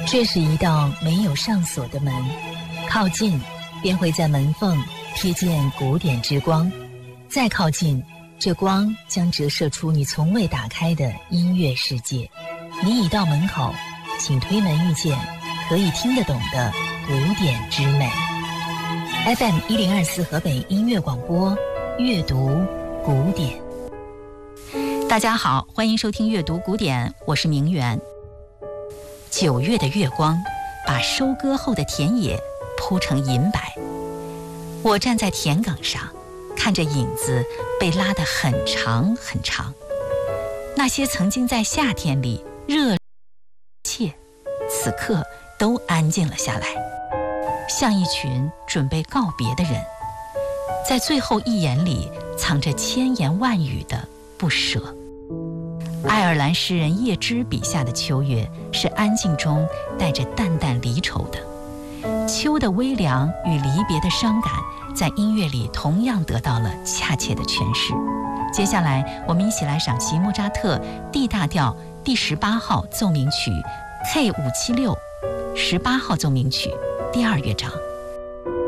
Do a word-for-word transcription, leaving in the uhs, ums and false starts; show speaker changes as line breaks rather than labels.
这是一道没有上锁的门，靠近便会在门缝瞥见古典之光，再靠近，这光将折射出你从未打开的音乐世界。你已到门口，请推门遇见可以听得懂的古典之美。 F M 一零二四河北音乐广播，阅读古典。
大家好，欢迎收听阅读古典，我是明媛。九月的月光把收割后的田野铺成银白，我站在田埂上，看着影子被拉得很长很长。那些曾经在夏天里热切，此刻都安静了下来，像一群准备告别的人，在最后一眼里藏着千言万语的不舍。爱尔兰诗人叶芝笔下的秋月是安静中带着淡淡离愁的，秋的微凉与离别的伤感在音乐里同样得到了恰切的诠释。接下来我们一起来赏析莫扎特 D 大调第十八号奏鸣曲 K 五七六十八号奏鸣曲第二乐章。